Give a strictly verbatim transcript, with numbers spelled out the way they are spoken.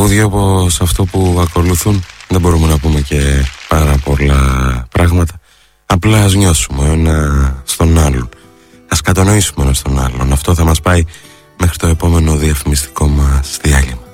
τραγούδια όπως αυτό που ακολουθούν δεν μπορούμε να πούμε και πάρα πολλά πράγματα. Απλά ας νιώσουμε ένα στον άλλον, ας κατανοήσουμε ένα στον άλλον. Αυτό θα μας πάει μέχρι το επόμενο διαφημιστικό μας διάλειμμα.